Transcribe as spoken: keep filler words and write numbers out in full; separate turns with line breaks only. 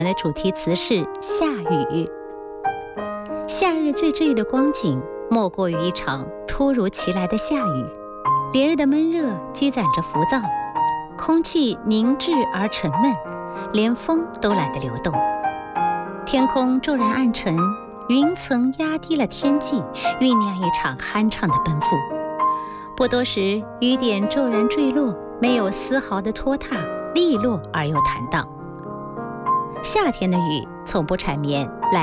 的主题词是下雨。夏日最治愈的光景，莫过于一场突如其来的下雨。连日的闷热积攒着浮躁，空气凝滞而沉闷，连风都懒得流动。天空骤然暗沉，云层压低了天际，酝酿一场酣畅的奔赴。不多时，雨点骤然坠落，没有丝毫的拖沓，利落而又坦荡。夏天的雨从不缠绵，来